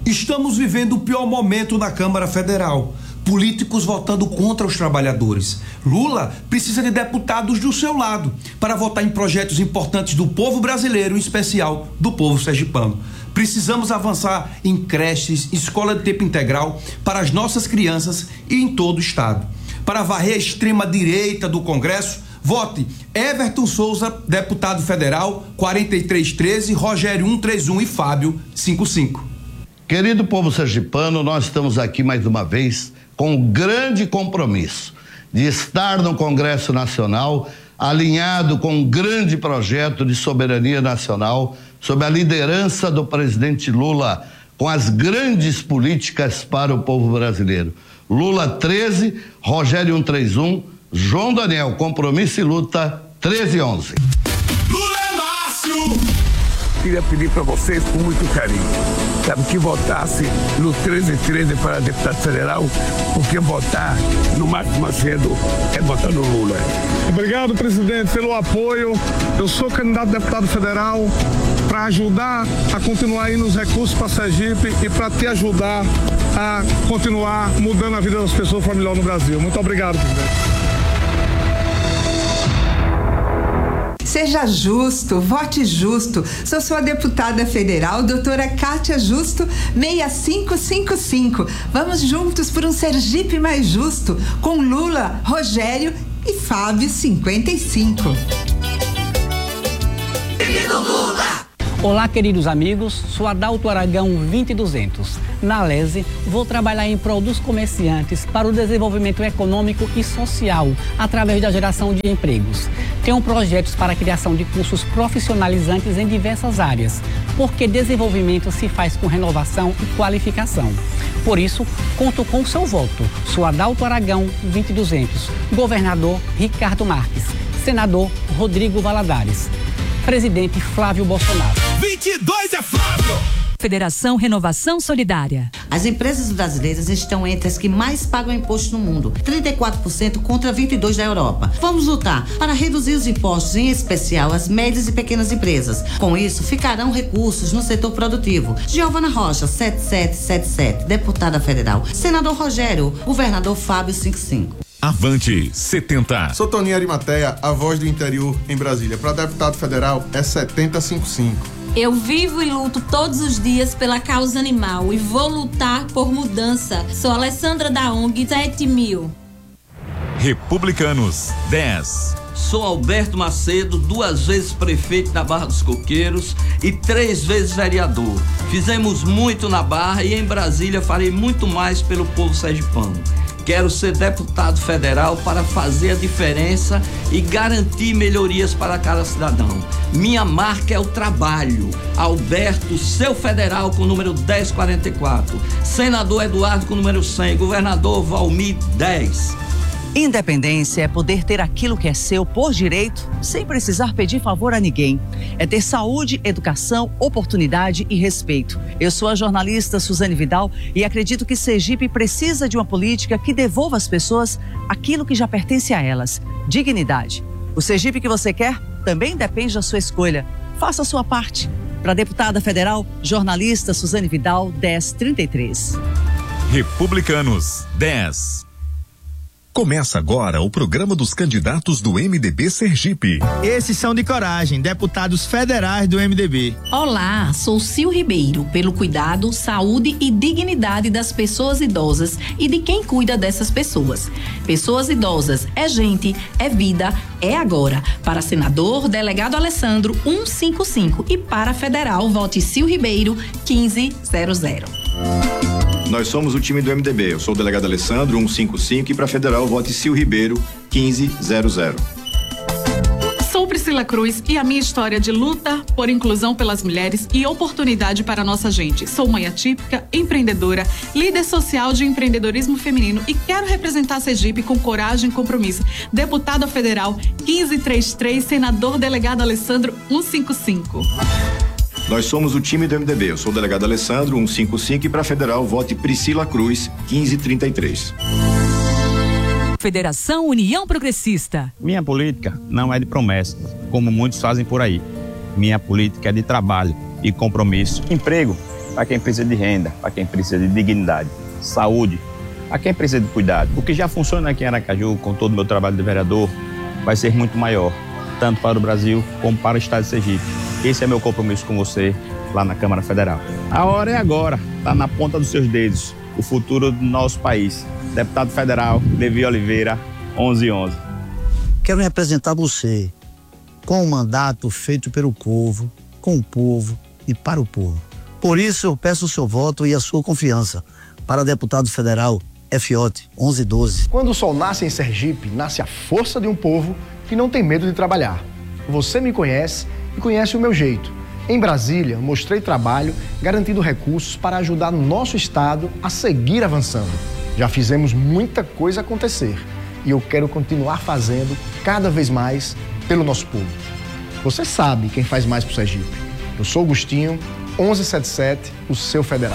Estamos vivendo o pior momento na Câmara Federal. Políticos votando contra os trabalhadores. Lula precisa de deputados do seu lado para votar em projetos importantes do povo brasileiro, em especial do povo sergipano. Precisamos avançar em creches, escola de tempo integral para as nossas crianças e em todo o estado. Para varrer a extrema-direita do Congresso, vote Everton Souza, deputado federal, 4313, Rogério 131 e Fábio 55. Querido povo sergipano, nós estamos aqui mais uma vez com um grande compromisso de estar no Congresso Nacional alinhado com um grande projeto de soberania nacional sob a liderança do presidente Lula, com as grandes políticas para o povo brasileiro. Lula 13, Rogério 131, João Daniel, compromisso e luta 1311. Lula é Márcio! Queria pedir para vocês com muito carinho, sabe, que votasse no 1313 para deputado federal, porque votar no Marcos Macedo é votar no Lula. Obrigado, presidente, pelo apoio. Eu sou candidato a deputado federal para ajudar a continuar aí nos recursos para Sergipe e para te ajudar a continuar mudando a vida das pessoas para melhor no Brasil. Muito obrigado, presidente. Seja justo, vote justo. Sou sua deputada federal, doutora Kátia Justo, 6555. Vamos juntos por um Sergipe mais justo, com Lula, Rogério e Fábio 55. Olá, queridos amigos, sou Adalto Aragão 20200. Na LESE, vou trabalhar em prol dos comerciantes para o desenvolvimento econômico e social através da geração de empregos. Tenho projetos para a criação de cursos profissionalizantes em diversas áreas, porque desenvolvimento se faz com renovação e qualificação. Por isso, conto com o seu voto. Sou Adalto Aragão 20200. Governador Ricardo Marques. Senador Rodrigo Valadares. Presidente Flávio Bolsonaro. 22 é Flávio! Federação Renovação Solidária. As empresas brasileiras estão entre as que mais pagam imposto no mundo, 34% contra 22% da Europa. Vamos lutar para reduzir os impostos, em especial as médias e pequenas empresas. Com isso, ficarão recursos no setor produtivo. Giovana Rocha, 7777, deputada federal. Senador Rogério, governador Fábio 55. Avante 70. Sou Toninho Arimateia, a voz do interior em Brasília. Para deputado federal é 7055. Eu vivo e luto todos os dias pela causa animal e vou lutar por mudança. Sou Alessandra da ONG 7000. Republicanos 10. Sou Alberto Macedo, 2 vezes prefeito da Barra dos Coqueiros e 3 vezes vereador. Fizemos muito na Barra e em Brasília farei muito mais pelo povo sergipano. Quero ser deputado federal para fazer a diferença e garantir melhorias para cada cidadão. Minha marca é o trabalho. Alberto, seu federal com o número 1044. Senador Eduardo com o número 100. Governador Valmir 10. Independência é poder ter aquilo que é seu por direito, sem precisar pedir favor a ninguém. É ter saúde, educação, oportunidade e respeito. Eu sou a jornalista Suzane Vidal e acredito que Sergipe precisa de uma política que devolva às pessoas aquilo que já pertence a elas: dignidade. O Sergipe que você quer também depende da sua escolha. Faça a sua parte. Para deputada federal, jornalista Suzane Vidal, 1033. Republicanos 10. Começa agora o programa dos candidatos do MDB Sergipe. Esses são de coragem, deputados federais do MDB. Olá, sou Sil Ribeiro, pelo cuidado, saúde e dignidade das pessoas idosas e de quem cuida dessas pessoas. Pessoas idosas é gente, é vida, é agora. Para senador, delegado Alessandro 155 e para federal, vote Sil Ribeiro 1500. Nós somos o time do MDB. Eu sou o delegado Alessandro, 155, e para federal, vote Sil Ribeiro, 1500. Sou Priscila Cruz e a minha história de luta por inclusão pelas mulheres e oportunidade para a nossa gente. Sou mãe atípica, empreendedora, líder social de empreendedorismo feminino e quero representar Sergipe com coragem e compromisso. Deputada federal, 1533, senador delegado Alessandro, 155. Nós somos o time do MDB. Eu sou o delegado Alessandro, 155, e para federal, vote Priscila Cruz, 1533. Federação União Progressista. Minha política não é de promessas, como muitos fazem por aí. Minha política é de trabalho e compromisso. Emprego para quem precisa de renda, para quem precisa de dignidade, saúde, a quem precisa de cuidado. O que já funciona aqui em Aracaju, com todo o meu trabalho de vereador, vai ser muito maior, tanto para o Brasil como para o estado de Sergipe. Esse é meu compromisso com você lá na Câmara Federal. A hora é agora, está na ponta dos seus dedos, o futuro do nosso país. Deputado Federal, Levi Oliveira, 1111. Quero representar você com o mandato feito pelo povo, com o povo e para o povo. Por isso eu peço o seu voto e a sua confiança para deputado federal FIOT 1112. Quando o sol nasce em Sergipe, nasce a força de um povo que não tem medo de trabalhar. Você me conhece e conhece o meu jeito. Em Brasília, mostrei trabalho, garantindo recursos para ajudar nosso estado a seguir avançando. Já fizemos muita coisa acontecer e eu quero continuar fazendo cada vez mais pelo nosso povo. Você sabe quem faz mais pro Sergipe. Eu sou Agostinho, 1177, o seu federal.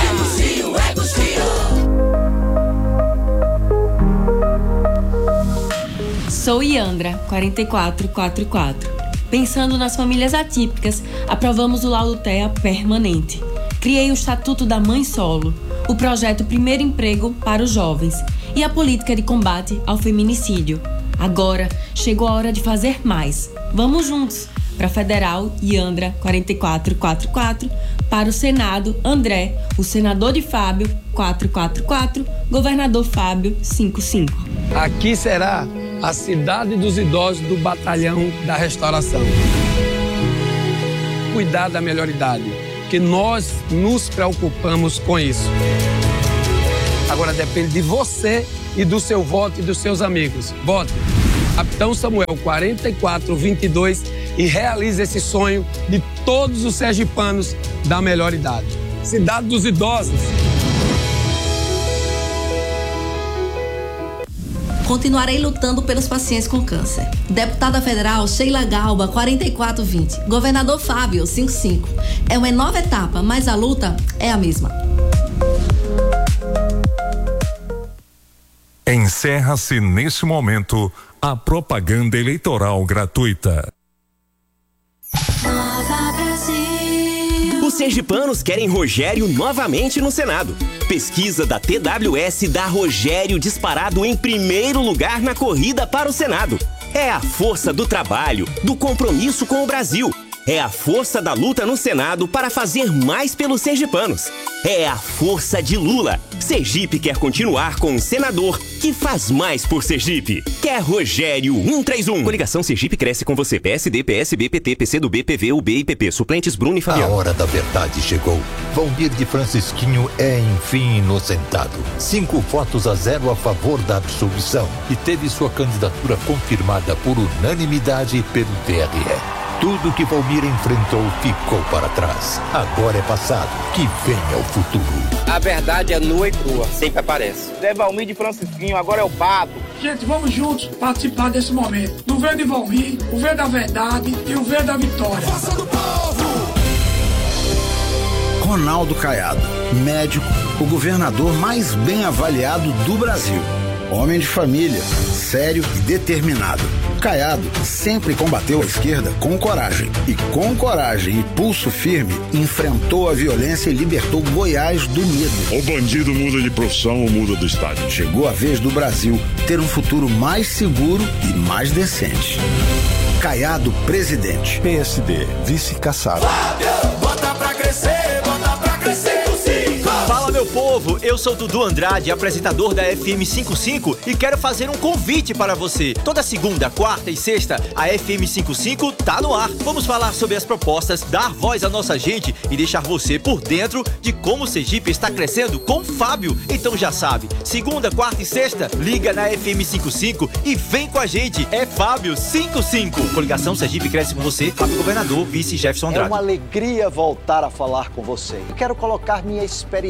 Sou Iandra, 4444. Pensando nas famílias atípicas, aprovamos o laudo TEA permanente. Criei o Estatuto da Mãe Solo, o projeto Primeiro Emprego para os Jovens e a política de combate ao feminicídio. Agora chegou a hora de fazer mais. Vamos juntos! Para Federal, Iandra, 4444. Para o Senado, André, o senador de Fábio, 444. Governador Fábio, 55. Aqui será a cidade dos idosos do Batalhão da Restauração. Cuidar da melhor idade, que nós nos preocupamos com isso. Agora depende de você e do seu voto e dos seus amigos. Vote Capitão Samuel 4422 e realize esse sonho de todos os sergipanos da melhor idade. Cidade dos idosos. Continuarei lutando pelos pacientes com câncer. Deputada Federal Sheila Galba, 4420. Governador Fábio, 55. É uma nova etapa, mas a luta é a mesma. Encerra-se neste momento a propaganda eleitoral gratuita. Os sergipanos querem Rogério novamente no Senado. Pesquisa da TWS dá Rogério disparado em primeiro lugar na corrida para o Senado. É a força do trabalho, do compromisso com o Brasil. É a força da luta no Senado para fazer mais pelos sergipanos. É a força de Lula. Sergipe quer continuar com um senador que faz mais por Sergipe. Quer Rogério 131. Coligação Sergipe cresce com você. PSD, PSB, PT, PCdoB, PV, UB e PP. Suplentes Bruno e Fabiano. A hora da verdade chegou. Valmir de Francisquinho é enfim inocentado. 5 votos a 0 a favor da absolvição. E teve sua candidatura confirmada por unanimidade pelo TRE. Tudo que Valmir enfrentou ficou para trás. Agora é passado. Que venha o futuro. A verdade é nua e crua. Sempre aparece. Zé Valmir de Francisquinho, agora é o pato. Gente, vamos juntos participar desse momento. Do V de Valmir, o V da verdade e o V da vitória. Força do povo! Ronaldo Caiado, médico, o governador mais bem avaliado do Brasil. Homem de família, sério e determinado. Caiado sempre combateu a esquerda com coragem. E com coragem e pulso firme, enfrentou a violência e libertou Goiás do medo. O bandido muda de profissão ou muda do estado. Chegou a vez do Brasil ter um futuro mais seguro e mais decente. Caiado, presidente. PSD, vice Kassab. Bota pra crescer, bota pra crescer. Fala, meu povo, eu sou Dudu Andrade, apresentador da FM 55 e quero fazer um convite para você. Toda segunda, quarta e sexta, a FM 55 tá no ar. Vamos falar sobre as propostas, dar voz à nossa gente e deixar você por dentro de como o Sergipe está crescendo com o Fábio. Então já sabe, segunda, quarta e sexta, liga na FM 55 e vem com a gente. É Fábio 55. Coligação Sergipe cresce com você, Fábio Governador, vice Jefferson Andrade. É uma alegria voltar a falar com você. Eu quero colocar minha experiência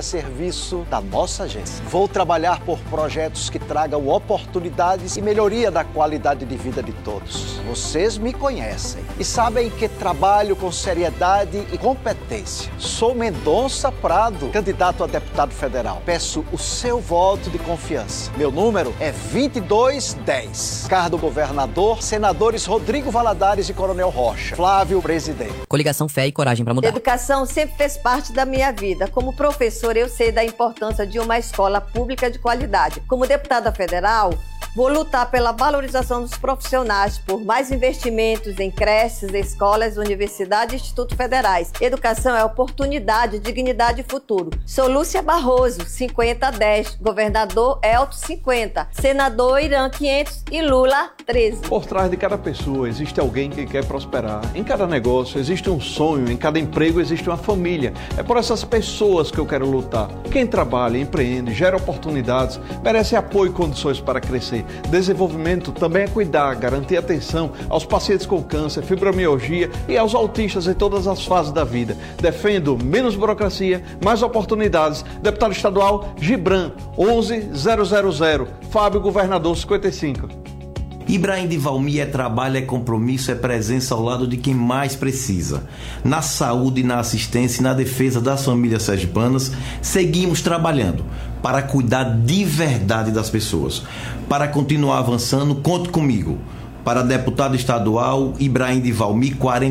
serviço da nossa agência. Vou trabalhar por projetos que tragam oportunidades e melhoria da qualidade de vida de todos. Vocês me conhecem e sabem que trabalho com seriedade e competência. Sou Mendonça Prado, candidato a deputado federal. Peço o seu voto de confiança. Meu número é 2210. Cargo governador, senadores Rodrigo Valadares e Coronel Rocha. Flávio, presidente. Coligação Fé e Coragem para Mudar. Educação sempre fez parte da minha vida. Como professora, eu sei da importância de uma escola pública de qualidade. Como deputada federal, vou lutar pela valorização dos profissionais, por mais investimentos em creches, escolas, universidades e institutos federais. Educação é oportunidade, dignidade e futuro. Sou Lúcia Barroso, 5010. Governador Elton, 50. Senador Irã, 500. E Lula, 13. Por trás de cada pessoa existe alguém que quer prosperar. Em cada negócio existe um sonho, em cada emprego existe uma família. É por essas pessoas que eu quero lutar. Quem trabalha, empreende, gera oportunidades, merece apoio e condições para crescer. Desenvolvimento também é cuidar, garantir atenção aos pacientes com câncer, fibromialgia e aos autistas em todas as fases da vida. Defendo menos burocracia, mais oportunidades. Deputado estadual Gibran, 11000. Fábio, governador, 55. Ibrahim de Valmy é trabalho, é compromisso, é presença ao lado de quem mais precisa. Na saúde, na assistência e na defesa das famílias sergipanas, seguimos trabalhando para cuidar de verdade das pessoas. Para continuar avançando, conte comigo. Para deputado estadual, Ibrahim de Valmy,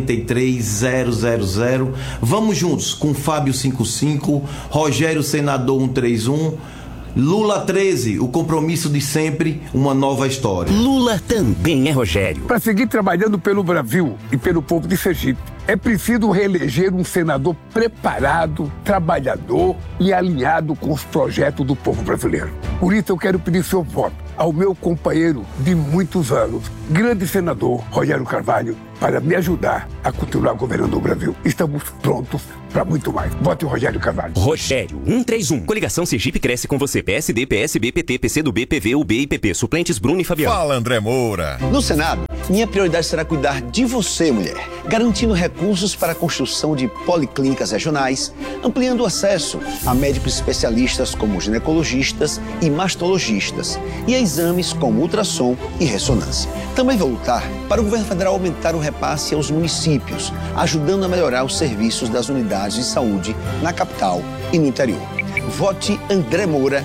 43000. Vamos juntos com Fábio 55, Rogério Senador 131, Lula 13, o compromisso de sempre, uma nova história. Lula também é Rogério. Para seguir trabalhando pelo Brasil e pelo povo de Sergipe, é preciso reeleger um senador preparado, trabalhador e alinhado com os projetos do povo brasileiro. Por isso eu quero pedir seu voto ao meu companheiro de muitos anos, grande senador Rogério Carvalho, para me ajudar a continuar governando o Brasil. Estamos prontos para muito mais. Vote o Rogério Carvalho. Rogério 131. Coligação Sergipe cresce com você. PSD, PSB, PT, PCdoB, PV, UB e PP. Suplentes Bruno e Fabiano. Fala, André Moura. No Senado, minha prioridade será cuidar de você, mulher, garantindo recursos para a construção de policlínicas regionais, ampliando o acesso a médicos especialistas como ginecologistas e mastologistas e a exames como ultrassom e ressonância. Também vou lutar para o governo federal aumentar o repasse aos municípios, ajudando a melhorar os serviços das unidades de saúde na capital e no interior. Vote André Moura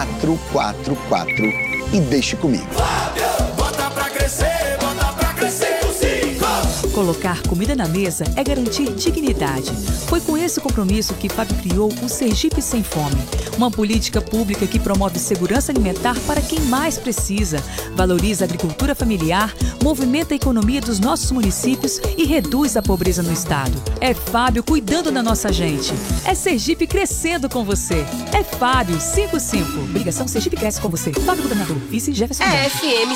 444 e deixe comigo. Bota pra crescer, bota pra crescer o 5. Colocar comida na mesa é garantir dignidade. Foi com esse compromisso que Fábio criou o Sergipe Sem Fome, uma política pública que promove segurança alimentar para quem mais precisa, valoriza a agricultura familiar, movimenta a economia dos nossos municípios e reduz a pobreza no estado. É Fábio cuidando da nossa gente. É Sergipe crescendo com você. É Fábio 55. Ligação Sergipe cresce com você. Fábio governador, vice Jefferson. É FM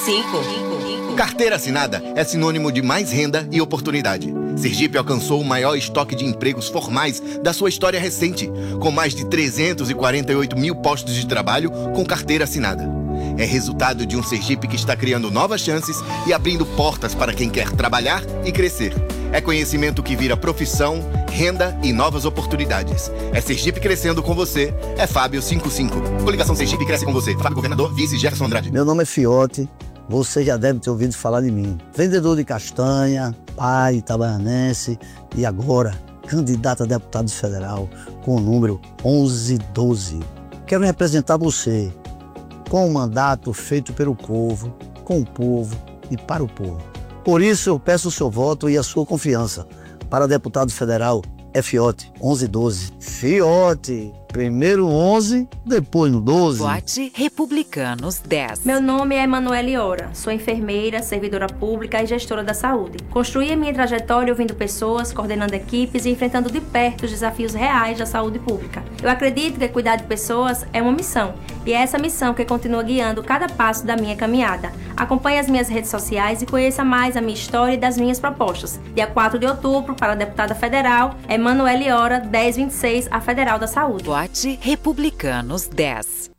55. Carteira assinada é sinônimo de mais renda e oportunidade. Sergipe alcançou o maior estoque de empregos formais da sua história recente, com mais de 348 mil postos de trabalho com carteira assinada. É resultado de um Sergipe que está criando novas chances e abrindo portas para quem quer trabalhar e crescer. É conhecimento que vira profissão, renda e novas oportunidades. É Sergipe crescendo com você. É Fábio 55. Coligação Sergipe cresce com você. Fábio governador, vice Jefferson Andrade. Meu nome é Fiote. Você já deve ter ouvido falar de mim. Vendedor de castanha, pai itabaianense e agora candidato a deputado federal com o número 1112. Quero representar você com um mandato feito pelo povo, com o povo e para o povo. Por isso eu peço o seu voto e a sua confiança para deputado federal é Fiote 1112. Fiote! Primeiro 11, depois no 12. Vote Republicanos 10. Meu nome é Emanuele Ora. Sou enfermeira, servidora pública e gestora da saúde. Construí a minha trajetória ouvindo pessoas, coordenando equipes e enfrentando de perto os desafios reais da saúde pública. Eu acredito que cuidar de pessoas é uma missão. E é essa missão que continua guiando cada passo da minha caminhada. Acompanhe as minhas redes sociais e conheça mais a minha história e das minhas propostas. Dia 4 de outubro, para a deputada federal, Emanuele Ora, 1026, a Federal da Saúde. Vote Republicanos 10.